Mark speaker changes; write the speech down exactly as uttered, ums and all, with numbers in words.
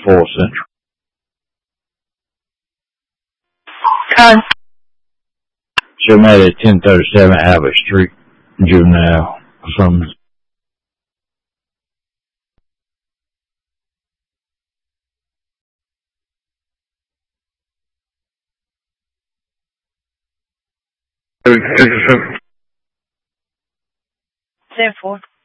Speaker 1: four Central.
Speaker 2: Con.
Speaker 1: She met at ten thirty-seven Abbott Street, juvenile or something.
Speaker 2: Therefore.